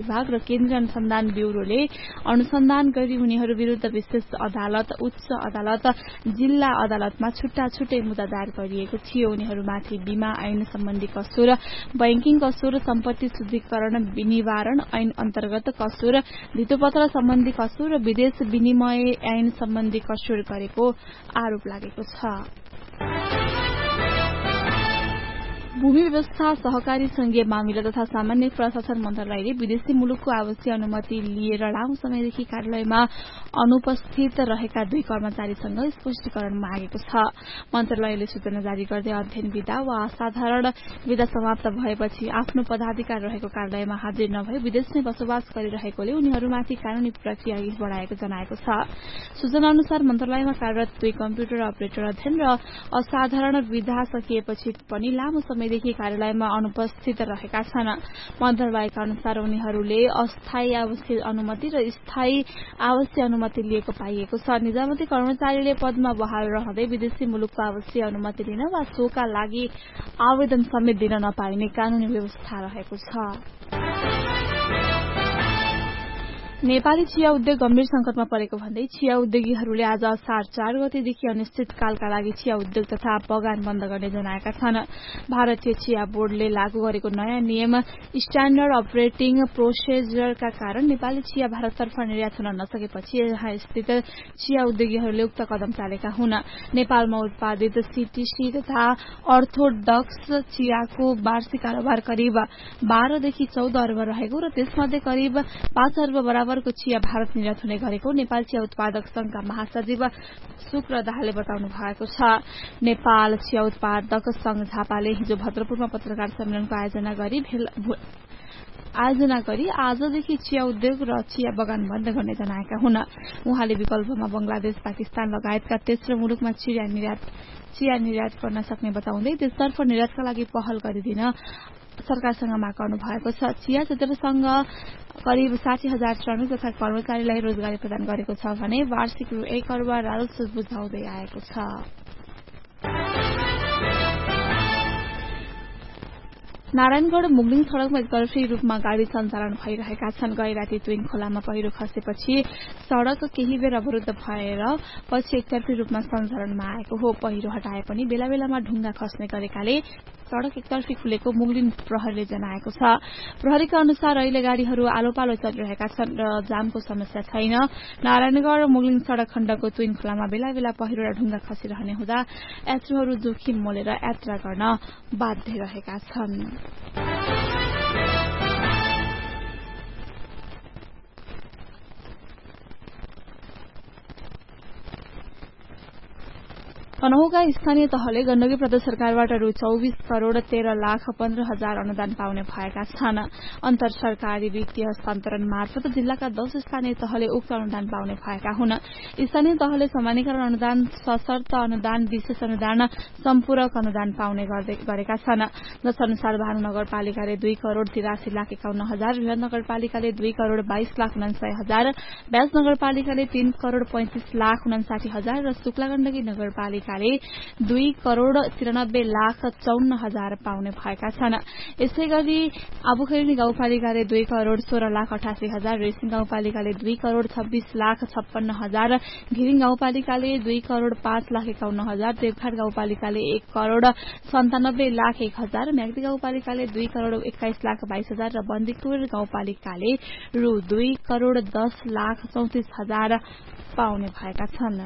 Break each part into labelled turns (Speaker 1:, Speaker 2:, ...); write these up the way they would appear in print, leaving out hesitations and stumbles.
Speaker 1: विभाग र केन्द्रीय अनुसन्धान ब्यूरोले अनुसन्धान गरी उनीहरू विरूद्ध विशेष अदालत, उच्च अदालत, जिल्ला अदालतमा छुट्टा छुट्टै मुद्दा दायर गरिएको थियो। उनीहरूमाथि बीमा ऐन सम्बन्धी कसुर, बैंकिङ कसुर, सम्पत्ति शुद्धिकरण निवारण ऐन अन्तर्गत कसुर, धितोपत्र सम्बन्धी कसुर र विदेश विनिमय ऐन सम्बन्धी कसुर गरेको आरोप लागेको छ। भूमि व्यवस्था, सहकारी संघीय मामिला तथा सामान्य प्रशासन मन्त्रालयले विदेशी मुलुकको आवासीय अनुमति लिएर लामो समयदेखि कार्यालयमा अनुपस्थित रहेका 2 कर्मचारीसँग स्पष्टीकरण मागेको छ। मन्त्रालयले सूचना जारी गर्दै अध्ययन विधा वा असाधारण विधा समाप्त भएपछि आफ्नो पदाधिकार रहेको कार्यालयमा हाजिर नभई विदेशमै बसोबास गरिरहेकोले उनीहरूमाथि कानूनी प्रक्रिया अघि बढाएको जनाएको छ। सूचना अनुसार मन्त्रालयमा कार्यरत 2 कम्प्युटर अपरेटर अध्ययन र असाधारण विधा सकिएपछि पनि लामो समयदेखि कार्यालयमा अनुपस्थित रहेका छन्। मन्त्रालयका अनुसार उनीहरूले अस्थायी आवासीय अनुमति र स्थायी आवासीय अनुमति लिएको पाइएको छ। निजामती कर्मचारीले पदमा बहाल रहँदै विदेशी मुलुकको आवासीय अनुमति लिन वा सोका लागि आवेदन समेत दिन नपाइने कानूनी व्यवस्था रहेको छ। नेपाली चिया उद्योग गम्भीर संकटमा परेको भन्दै चिया उद्योगीहरूले आज असार 4 गतेदेखि अनिश्चितकालका लागि चिया उद्योग तथा बगान बन्द गर्ने जनाएका छन्। भारतीय चिया बोर्डले लागू गरेको नयाँ नियम स्ट्याण्डर्ड अपरेटिङ प्रोसिजरका कारण नेपाली चिया भारततर्फ निर्यात हुन नसकेपछि यहाँ स्थित चिया उद्योगीहरूले उक्त कदम चालेका हुन्। नेपालमा उत्पादित सीटीसी तथा अर्थोडक्स चियाको वार्षिक कारोबार करिब 12 देखि 14 अर्ब रहेको र त्यसमध्ये करिब 5 अर्ब बराबर को चिया भारत निर्यात हुने गरेको नेपाल चिया उत्पादक संघका महासचिव शुक्र दाहालले बताउनु भएको छ। नेपाल चिया उत्पादक संघ झापाले हिजो भद्रपुरमा पत्रकार सम्मेलनको आयोजना गरी आजदेखि चिया उद्योग र चिया बगान बन्द गर्ने जनाएका हुन्। उहाँले विकल्पमा बंगलादेश, पाकिस्तान लगायतका तेस्रो मुलुकमा चिया निर्यात गर्न सक्ने बताउँदै त्यसतर्फ निर्यातका लागि पहल गरिदिन सरकारसँग माग गर्नु भएको छ। चिया क्षेत्रसँग करिब 60,000 श्रमिक तथा कर्मचारीलाई रोजगारी प्रदान गरेको छ भने वार्षिक रु 1 अर्ब राजस्व बुझाउँदै आएको छ। नारायणगढ़ मुगलिङ सड़कमा एकतर्फी रूपमा गाड़ी सञ्चालन भइरहेका छन्। गै राति तुइङ खोलामा पहिरो खसेपछि सड़क केही बेर अवरुद्ध भएर पछि एकतर्फी रूपमा सञ्चालनमा आएको हो। पहिरो हटाए पनि बेला बेलामा ढुङ्गा खस्ने गरेकाले सड़क एकतर्फी खुलेको मुगलिङ प्रहरीले जनाएको छ। प्रहरीका अनुसार अहिले गाड़ीहरू आलो पालो चलिरहेका छन् र जामको समस्या छैन। नारायणगढ़ मुगलिङ सड़क खण्डको तुइङ खोलामा बेला बेला पहिरो र ढुङ्गा खसिरहने हुँदा यात्रुहरू जोखिम मोलेर यात्रा गर्न बाध्य रहेका छन्। तनहुँका स्थानीय तहले गण्डकी प्रदेश सरकारबाट रु 24 करोड़ 13 लाख 15 हजार अनुदान पाउने भएका छन्। अन्तर सरकारी वित्तीय हस्तान्तरण मार्फत जिल्लाका 10 स्थानीय तहले उक्त अनुदान पाउने भएका हुन्। स्थानीय तहले समानीकरण अनुदान, सशर्त अनुदान, विशेष अनुदान, सम्पूरक अनुदान पाउने गरेका छन्। जस अनुसार भानु नगरपालिकाले 2 करोड़ 83 लाख 51 हजार, बृहत नगरपालिकाले 2 करोड़ 22 लाख 49 हजार, ब्याज नगरपालिकाले 3 करोड़ 35 लाख 59 हजार र शुक्ला गण्डकी नगरपालिका 2 करोड़ 93 लाख 54 हजार पाउने भएका छन्। यसैगरी आबुखैरनी गाउँपालिकाले 2 करोड़ 16 लाख 88 हजार, रेसिङ गाउँपालिकाले 2 करोड़ 26 लाख 56 हजार, घिरिङ गाउँपालिकाले 2 करोड़ 5 लाख 51 हजार, देवघाट गाउँपालिकाले 1 करोड़ 97 लाख 1 हजार, म्याग्दी गाउँपालिकाले 2 करोड़ 21 लाख 22 हजार र बन्दीपुर गाउँपालिकाले रु 2 करोड़ 10 लाख 34 हजार पाउने भएका छन्।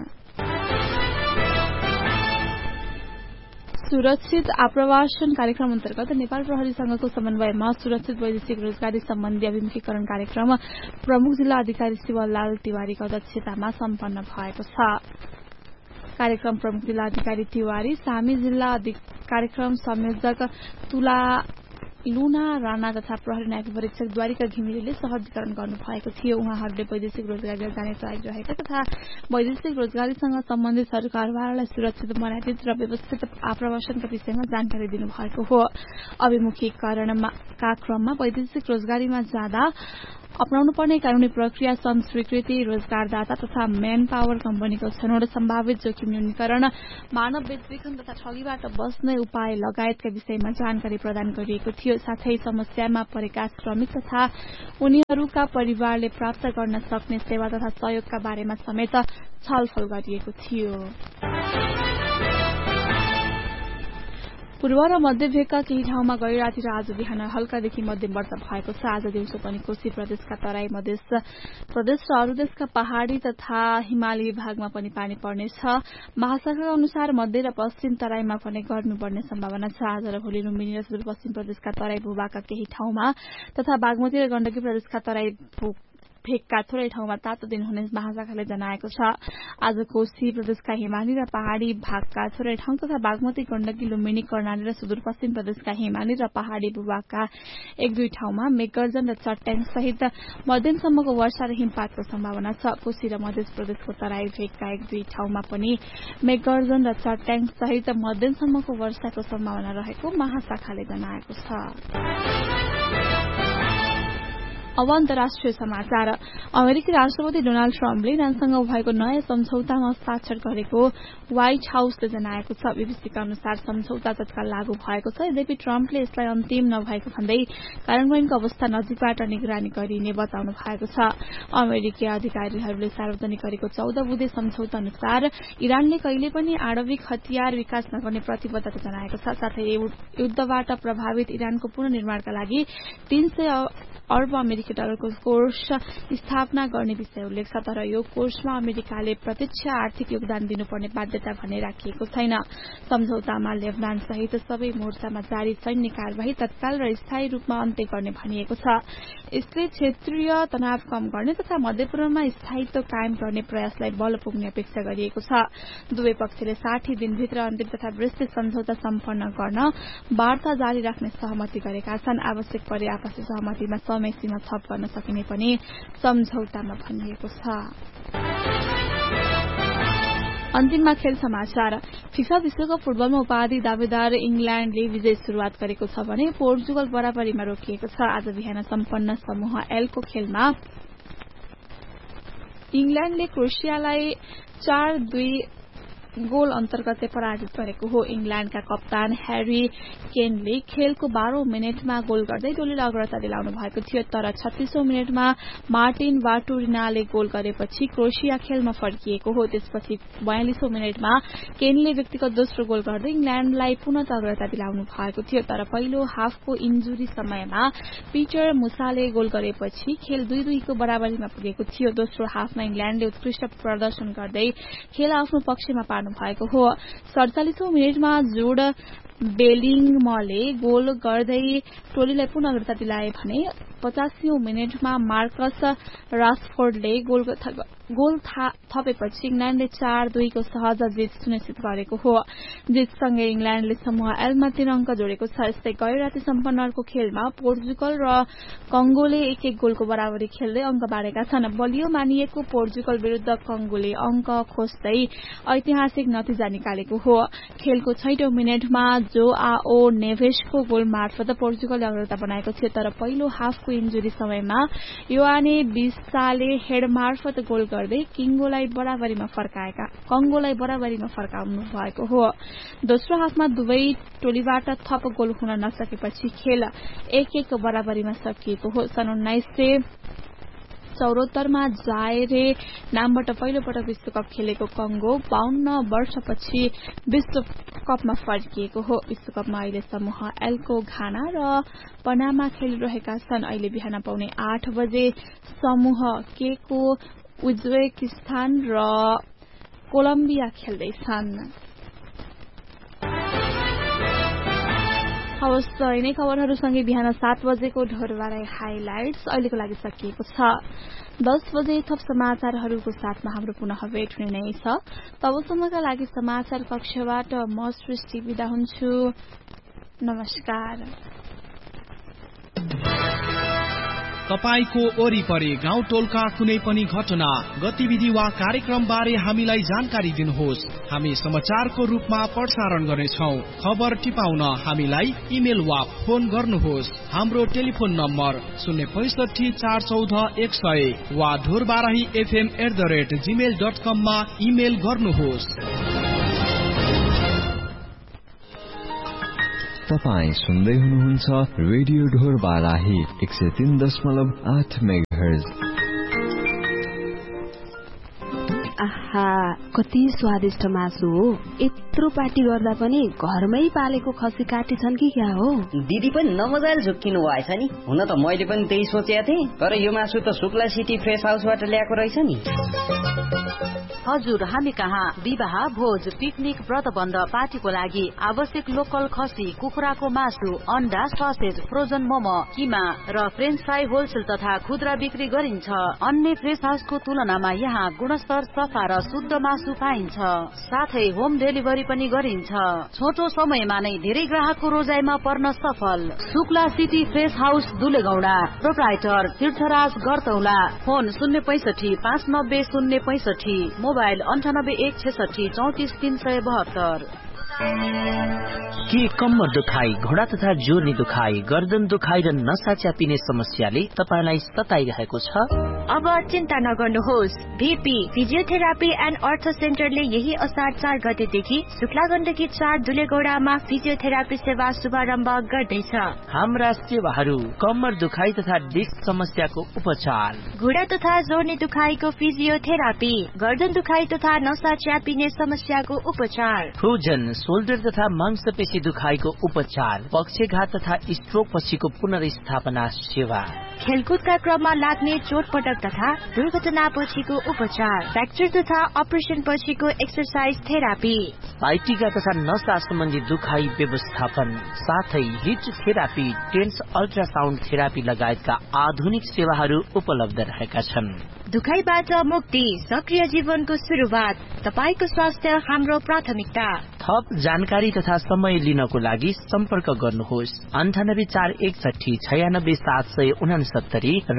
Speaker 1: सुरक्षित आप्रवासन कार्यक्रम अन्तर्गत नेपाल प्रहरीसँगको समन्वयमा सुरक्षित वैदेशिक रोजगारी सम्बन्धी अभिमुखीकरण कार्यक्रम प्रमुख जिल्ला अधिकारी शिवलाल तिवारीको अध्यक्षतामा सम्पन्न भएको छ। कार्यक्रम प्रमुख जिल्ला अधिकारी तिवारी, सामी जिल्ला कार्यक्रम संयोजक लुना राणा तथा प्रहरी नायब परीक्षक द्वारिका घिमिरेले सहजीकरण गर्नु भएको थियो। उहाँहरूले वैदेशिक रोजगारीमा जाने तयारी रहेका तथा वैदेशिक रोजगारीसँग सम्बन्धित सरकारवालालाई सुरक्षित, मर्यादित र व्यवस्थित आप्रवासनका विषयमा जानकारी दिनुभएको हो। अभिमुखीकरणका क्रममा वैदेशिक रोजगारीमा जाँदा अपनाउनु पर्ने कानूनी प्रक्रिया, श्रम स्वीकृति, रोजगारदाता तथा म्यान पावर कम्पनीको छनौट, सम्भावित जोखिम न्यूनीकरण, मानव बेचबिखन तथा ठगीबाट बस्ने उपाय लगायतका विषयमा जानकारी प्रदान गरिएको थियो। साथै समस्यामा परेका श्रमिक तथा उनीहरूका परिवारले प्राप्त गर्न सक्ने सेवा तथा सहयोगका बारेमा समेत छलफल गरिएको थियो। पूर्व र मध्य भेगका केही ठाउँमा गैराती र आज बिहान हल्कादेखि मध्यम वर्षा भएको छ। आज दिउँसो पनि कोशी प्रदेशका तराई मध्य प्रदेश र अरू देशका पहाड़ी तथा हिमाली भागमा पनि पानी पर्नेछ। महाशाखाका अनुसार मध्य र पश्चिम तराईमा पनि गर्मी बढ्ने सम्भावना छ। आज र भोलि लुम्बिनी र सुदूरपश्चिम प्रदेशका तराई भूभागका केही ठाउँमा तथा बागमती र गण्डकी प्रदेशका तराई भेगका थोरै ठाउँमा तातो दिन हुने महाशाखाले जनाएको छ। आज कोशी प्रदेशका हिमाली र पहाड़ी भागका थोरै ठाउँ तथा बागमती, गण्डकी, लुम्बिनी, कर्णाली र सुदूरपश्चिम प्रदेशका हिमाली र पहाड़ी भूभागका एक दुई ठाउँमा मेघगर्जन र चट्याङ सहित मध्यमसम्मको वर्षा र हिमपातको सम्भावना छ। कोशी र मध्य प्रदेशको तराई भेगका एक दुई ठाउँमा पनि मेघगर्जन र चट्याङ सहित मध्यमसम्मको वर्षाको सम्भावना रहेको महाशाखाले जनाएको छ। अब अन्तर्राष्ट्रिय समाचार। अमेरिकी राष्ट्रपति डोनाल्ड ट्रम्पले इरानसँग भएको नयाँ सम्झौतामा हस्ताक्षर गरेको व्हाइट हाउसले जनाएको छ। बीबीसीका अनुसार सम्झौता तत्काल लागू भएको छ। यद्यपि ट्रम्पले यसलाई अन्तिम नभएको भन्दै कार्यान्वयनको अवस्था नजिकबाट निगरानी गरिने बताउनु भएको छ। अमेरिकी अधिकारीहरूले सार्वजनिक गरेको 14 बुँदे सम्झौता अनुसार इरानले कहिले पनि आणविक हतियार विकास नगर्ने प्रतिबद्धता जनाएको छ। साथै युद्धबाट प्रभावित इरानको पुनर्निर्माणका लागि 300 अर्ब अमेरिकी डलरको कोष स्थापना गर्ने विषय उल्लेख छ। तर यो कोषमा अमेरिकाले प्रत्यक्ष आर्थिक योगदान दिनुपर्ने बाध्यता भने राखिएको छैन। सम्झौतामा लेबनान सहित सबै मोर्चामा जारी सैन्य कार्यवाही तत्काल र स्थायी रूपमा अन्त्य गर्ने भनिएको छ। यसले क्षेत्रीय तनाव कम गर्ने तथा मध्यपूर्वमा स्थायित्व कायम गर्ने प्रयासलाई बल पुग्ने अपेक्षा गरिएको छ। दुवै पक्षले 60 दिनभित्र अन्तिम तथा विस्तृत सम्झौता सम्पन्न गर्न वार्ता जारी राख्ने सहमति गरेका छन्। आवश्यक परे आपसी सहमतिमा समय सीमा थप गर्न सकिने पनि सम्झौतामा भनिएको छ। अन्तिममा खेल समाचार। फिफा विश्वकप फुटबलमा उपाधि दावेदार इंग्ल्याण्डले विजय शुरूआत गरेको छ भने पोर्चुगल बराबरीमा रोकिएको छ। आज बिहान सम्पन्न समूह एल को खेलमा इंग्ल्याण्डले क्रोएसियालाई 4-2 गोल अन्तर्गतले पराजित गरेको हो। इंग्ल्याण्डका कप्तान ह्यारी केनले खेलको 12औं मिनेटमा गोल गर्दै टोलीलाई अग्रता दिलाउनु भएको थियो। तर 36औं मिनेटमा मार्टिन वाटुरिनाले गोल गरेपछि क्रोएसिया खेलमा फर्किएको हो। त्यसपछि 42औं मिनेटमा केनले व्यक्तिगत दोस्रो गोल गर्दै इंग्ल्याण्डलाई पुनः अग्रता दिलाउनु भएको थियो। तर पहिलो हाफको इन्जुरी समयमा पीटर मुसाले गोल गरेपछि खेल 2-2 को बराबरीमा पुगेको थियो। दोस्रो हाफमा इंग्ल्याण्डले उत्कृष्ट प्रदर्शन गर्दै खेल आफ्नो पक्षमा भएको हो। 47औं मिनेटमा जोड बेलिङमले गोल गर्दै टोलीलाई पुनः अग्रता दिलाए भने 85औं मिनेटमा मार्कस राशफोर्डले गोल थपेपछि इंग्ल्याण्डले 4-2 को सहज जित सुनिश्चित गरेको हो। जितसँगै इंग्ल्याण्डले समूह एलमा 3 अंक जोडेको छ। यस्तै गैर राति सम्पन्न अर्को खेलमा पोर्चुगल र कंगोले 1-1 गोलको बराबरी खेल्दै अंक बाँडेका छन्। बलियो मानिएको पोर्चुगल विरूद्ध कंगोले अंक खोज्दै ऐतिहासिक नतिजा निकालेको हो। खेलको 6औं मिनेटमा जोआओ नेभेसको गोल मार्फत पोर्चुगलले अग्रता बनाएको थियो। तर पहिलो हाफको इन्जुरी समयमा योआने बिसाले हेड मार्फत गोल गर्दै कंगोलाई बराबरीमा फर्काउनु भएको हो। दोस्रो हाफमा दुवै टोलीबाट थप गोल हुन नसकेपछि खेल 1-1 बराबरीमा सकिएको हो। सन् 1974 मा जायरे नामबाट पहिलो पटक विश्वकप खेलेको कंगो 52 वर्षपछि विश्वकपमा फर्किएको हो। विश्वकपमा अहिले समूह एल को घाना र पनामा खेलिरहेका छन्। अहिले बिहान 8:15 बजे समूह के को उज्बेकिस्तान र कोलम्बिया खेल्दैछन्। हवस् यिनै खबरहरूसँगै बिहान 7 बजेको ढोरवारा हाइलाइट्स अहिलेको लागि सकिएको छ। 10 बजे थप समाचारहरूको साथमा हाम्रो पुनः भेट हुने नै छ। तबसम्मका लागि समाचार कक्षबाट म सृष्टि बिदा हुन्छु। नमस्कार।
Speaker 2: तपाईको वरिपरि गाउँ टोलका कुनै पनि घटना, गतिविधि वा कार्यक्रम बारे हामीलाई जानकारी दिनुहोस्। हामी समाचारको रूपमा प्रसारण गर्नेछौँ। खबर टिपाउन हामीलाई इमेल वा फोन गर्नुहोस्। हाम्रो टेलिफोन नम्बर 0654114 वा dhurbarahifm@gmail.com मा इमेल गर्नुहोस्।
Speaker 3: तपाईं सुन्दै हुनुहुन्छ रेडियो ढोरबाराही 103.8 मेगाहर्ज।
Speaker 4: आहा, कति स्वादिष्ट मासु हो। यत्रो पार्टी गर्दा पनि घरमै पालेको खसी काटी छन् कि क्या हो?
Speaker 5: दिदी पनि नमजाले झुक्किनु भएछ नि। हुन त मैले पनि त्यही सोचेको थिएँ, तर यो मासु त शुक्ला सिटी फ्रेस हाउसबाट ल्याएको रहेछ नि।
Speaker 6: हजुर, हामी कहाँ विवाह, भोज, पिकनिक, व्रतबन्ध, पार्टीको लागि आवश्यक लोकल खसी, कुखुराको मासु, अन्डा, ससेज, फ्रोजन मोमो, किमा र फ्रेन्च फ्राई होलसेल तथा खुद्रा बिक्री गरिन्छ। अन्य फ्रेस हाउसको तुलनामा यहाँ गुणस्तर, सफा र शुद्ध मासु पाइन्छ। साथै होम डेलिभरी पनि गरिन्छ। छोटो समयमा नै धेरै ग्राहकको रोजाइमा पर्न सफल। Shukla city fresh house दुलेगौडा, proprietor तीर्थराज गरतौला। Phone 065 mobile 9816634372।
Speaker 7: के कम्मर दुखाइ, घोडा तथा जोर्नी दुखाइ, गर्दन दुखाइ र नसा च्यापिने समस्याले तपाईलाई सताइरहेको छ?
Speaker 8: अब चिन्ता नगर्नुहोस्। VP फिजियोथेरापी एन्ड अर्थो सेन्टरले यही असार 4 गतेदेखि शुक्ला गण्डकी 4 दुलेगौडामा फिजियोथेरापी सेवा शुभारम्भ गर्दैछ। हाम्रा
Speaker 7: सेवाहरू कम्मर दुखाइ तथा डिस्क समस्याको उपचार,
Speaker 8: घुँडा तथा जोर्नी दुखाइको फिजियोथेरापी, गर्दन दुखाइ तथा नसा च्यापिने समस्याको उपचार,
Speaker 7: फ्रोजन शोल्डर तथा मांसपेशी दुखाइको उपचार, पक्षघात तथा स्ट्रोक पछिको पुनर्स्थापना सेवा,
Speaker 8: खेलकुदका क्रममा लाग्ने चोटपटक तथा दुर्घटना पछिको उपचार, फ्र्याक्चर तथा अपरेसन पछिको एक्सरसाइज थेरापी,
Speaker 7: साइटिका तथा नसा सम्बन्धी दुखाइ व्यवस्थापन, साथै hit therapy, tense ultrasound therapy लगायतका आधुनिक सेवाहरू उपलब्ध रहेका छन्।
Speaker 8: दुखाइबाट मुक्ति, सक्रिय जीवनको सुरुवात। तपाईको स्वास्थ्य हाम्रो प्राथमिकता।
Speaker 7: थप जानकारी तथा समय लिनको लागि सम्पर्क गर्नुहोस् 9841696769 र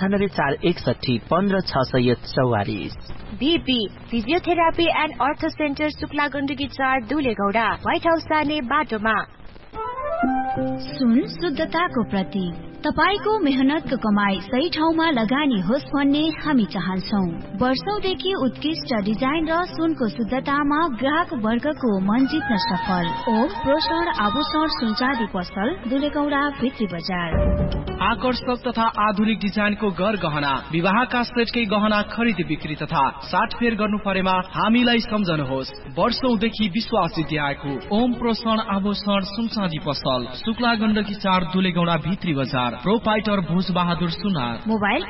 Speaker 7: 9841156644।
Speaker 8: VP फिजियोथेरापी एन्ड अर्थो centre Shukla Gandaki 4 दुलेगौडा, white house जाने बाटोमा।
Speaker 9: सुन शुद्धताको प्रतीक। तपाईको मेहनतको कमाई सही ठाउँमा लगानी होस् भन्ने हामी चाहन्छौं। वर्षौंदेखि उत्कृष्ट डिजाइन र सुनको शुद्धतामा ग्राहक वर्गको मन जित्न सफल ओम प्रोषण आभूषण सुनचाँदी पसल दुलेगौडा भित्री बजार।
Speaker 2: आकर्षक तथा आधुनिक डिजाइनको गर गहना, विवाहका सेटकै गहना खरिद बिक्री तथा साटफेर गर्नु परेमा हामीलाई सम्झनुहोस्। वर्षौंदेखि विश्वास जित्याएको ओम प्रोषण आभूषण सुनचाँदी पसल शुक्ला गण्डकी 4 दुलेगौडा भित्री बजार। प्रोपाइटर भोज बहादुर सुनार।
Speaker 9: मोबाइल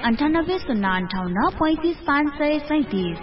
Speaker 9: 9805353537।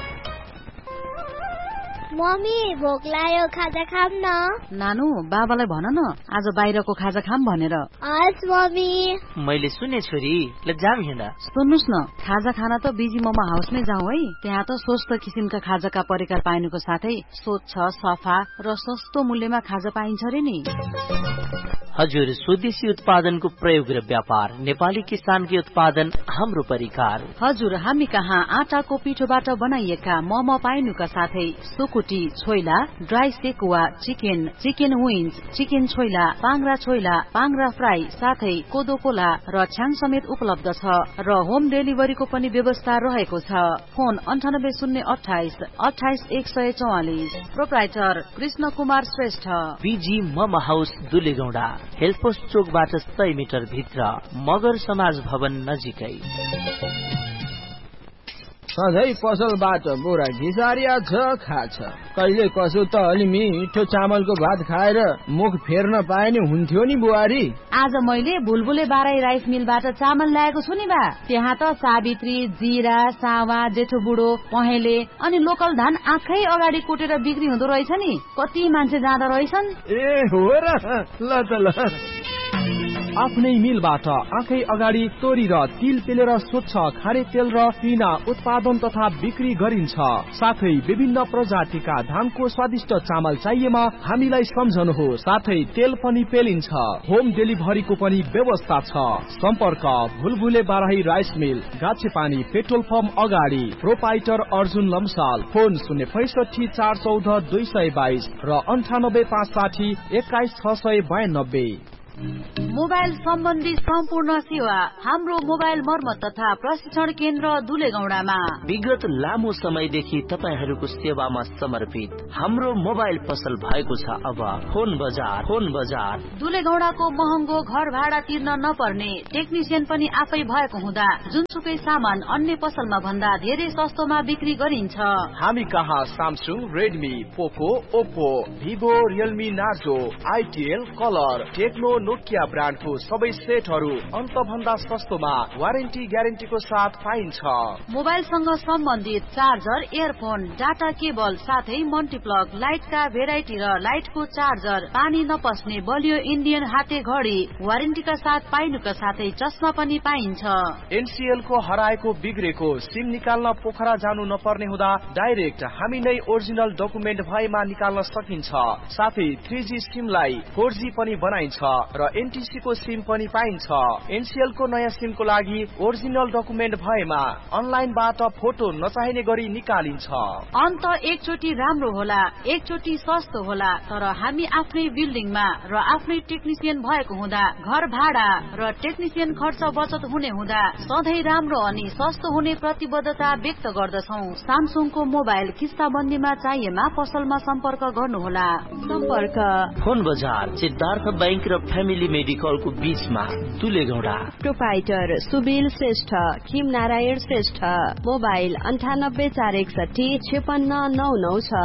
Speaker 10: मम्मी भोक लाग्यो, खाजा खाम न।
Speaker 6: नानु, बाबालाई भन न आज बाहिरको खाजा खाम भनेर।
Speaker 10: हस् मम्मी।
Speaker 7: मैले सुने छोरी, ल जाम हिँड्दा।
Speaker 6: सुन्नुस् न, खाजा खाना त बिजी मोमो हाउसमै जाउँ है। त्यहाँ त स्वस्थ किसिमका खाजाका परिकार पाइनुको साथै स्वच्छ, सफा र सस्तो मूल्यमा खाजा पाइन्छ रे नि।
Speaker 7: हजुर, स्वदेशी उत्पादनको प्रयोग र व्यापार, नेपाली किसानकी उत्पादन हाम्रो परिकार।
Speaker 6: हजुर, हामी कहाँ आटाको पिठोबाट बनाइएका मोमो पाइनुका साथै सुकुटी, choila, dry sekuwa, chicken, chicken wings, chicken choila, पाङ्ग्रा fry, साथै कोदो कोला र छ्याङ समेत उपलब्ध छ र होम डेलिभरीको पनि व्यवस्था रहेको छ। Phone 9808 28144। Proprietor Krishna Kumar Shrestha.
Speaker 7: PG momo house दुलेगौडा, हेल्पोस्ट चोकबाट 100 मिटर भित्र, मगर समाज भवन नजिकै।
Speaker 11: सधैँ पसलबाट बोरा घिसारिया छ खाछ। कहिले कसो त अलि मिठो चामलको भात खाएर मुख फेर्न पाए नि हुन्थ्यो नि बुहारी।
Speaker 6: आज मैले बुलबुले बाराई राइस मिलबाट चामल ल्याएको छु नि बा। त्यहाँ त साबित्री, जीरा, सावा, जेठो बुढो, पहेँले अनि लोकल धान आँखै अगाडि कुटेर बिक्री हुँदो रहेछ नि। कति मान्छे जाँदा रहेछन्।
Speaker 11: ए हो र, ल त ल।
Speaker 2: आफ्नै मिलबाट आँखै अगाडि तोरी र तिल पेलेर स्वच्छ खारे तेल र पिना उत्पादन तथा बिक्री गरिन्छ। साथै विभिन्न प्रजातिका धानको स्वादिष्ट चामल चाहिएमा हामीलाई सम्झनुहोस्। साथै तेल पनि पेलिन्छ। होम डेलिभरीको पनि व्यवस्था छ। सम्पर्क भुलभुले Barahi rice mill, गाछेपानी petrol pump अगाडि, प्रोपाइटर अर्जुन लम्साल। फोन 065 414 222 र 98 560 21 692।
Speaker 6: मोबाइल सम्बन्धी सम्पूर्ण सेवा हाम्रो मोबाइल मर्मत तथा प्रशिक्षण केन्द्र दुलेगौडामा।
Speaker 7: विगत लामो समयदेखि तपाईहरूको सेवामा समर्पित हाम्रो मोबाइल पसल भएको छ। अब फोन बजार
Speaker 6: दुलेगौडाको महँगो घर भाडा तिर्न नपर्ने, टेक्निसियन पनि आफै भएको हुँदा जुनसुकै सामान अन्य पसलमा भन्दा धेरै सस्तोमा बिक्री गरिन्छ।
Speaker 2: हामी कहाँ सामसुङ, रेडमी, पोको, Oppo, Vivo, Realme, Narzo, आइटिएल, colour, Tecno, Nokia ब्रान्डको सबै सेटहरू अन्त भन्दा सस्तोमा वारेन्टी ग्यारेन्टीको साथ पाइन्छ।
Speaker 6: मोबाइलसँग सम्बन्धित चार्जर, इयरफोन, डाटा केबल साथै मल्टिप्लग, लाइटका भेराइटी र लाइटको चार्जर, पानी नपस्ने बलियो इन्डियन हाते घडी वारेन्टीका साथ पाइनुका साथै चस्मा पनि पाइन्छ।
Speaker 2: एनसीएल को हराएको बिग्रेको सिम निकाल्न पोखरा जानु नपर्ने हुँदा डाइरेक्ट हामी नै ओरिजिनल डकुमेन्ट भएमा निकाल्न सकिन्छ। साथै 3G सिमलाई 4G पनि बनाइन्छ र एनटीसी को सिम पनि पाइन्छ। एनसीएल को नयाँ सिम को लागि ओरिजिनल डकुमेन्ट भएमा अनलाइनबाट फोटो नचाहिने गरी निकालिन्छ।
Speaker 6: अन्त एकचोटि राम्रो होला, एकचोटि सस्तो होला, तर हामी आफ्नै बिल्डिङमा र आफ्नै टेक्निसियन भएको हुँदा घर भाडा र टेक्निसियन खर्च बचत हुने हुँदा सधैँ राम्रो अनि सस्तो हुने प्रतिबद्धता व्यक्त गर्दछौ। सामसुङको मोबाइल किस्ताबन्दीमा चाहिएमा पसलमा सम्पर्क गर्नुहोला।
Speaker 7: सम्पर्क फोन बजार सिद्धार्थ बैंक र फ्यामिली मेडिकलको बीचमा दुलेगौडा।
Speaker 4: प्रोपाइटर सुबिल श्रेष्ठ, खिम नारायण श्रेष्ठ। मोबाइल 98 461 5699 छ।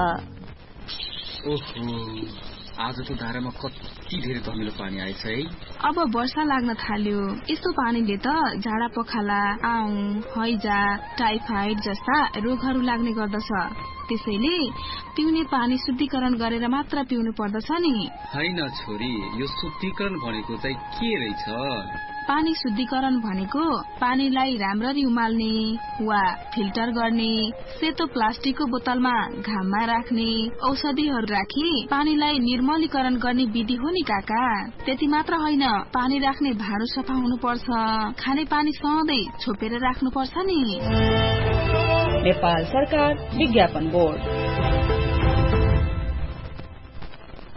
Speaker 12: ओहो, आज त धारामा कति धेरै धमिलो पानी आएछ है।
Speaker 1: अब वर्षा लाग्न थाल्यो। यस्तो पानीले त झाडा पखाला, आउँ, हैजा, टाइफाइड जस्ता रोगहरू लाग्ने गर्दछ। त्यसैले पिउने पानी शुद्धिकरण गरेर मात्र पिउनु पर्दछ नि।
Speaker 12: हैन छोरी, यो शुद्धिकरण भनेको चाहिँ के रहेछ?
Speaker 1: पानी शुद्धिकरण भनेको पानीलाई राम्ररी उमाल्ने वा फिल्टर गर्ने, सेतो प्लास्टिकको बोतलमा घाममा राख्ने, औषधिहरू राखी पानीलाई निर्मलीकरण गर्ने विधि हो नि काका। त्यति मात्र होइन, पानी राख्ने भाँडो सफा हुनुपर्छ, खाने पानी सधैँ छोपेर राख्नुपर्छ नि।
Speaker 6: नेपाल सरकार विज्ञापन बोर्ड।